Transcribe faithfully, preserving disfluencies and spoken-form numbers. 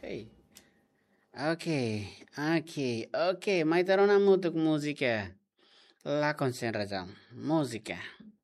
Hey. Oke, oke, oke. Mai tarona mutuk musika. La concentração. Música.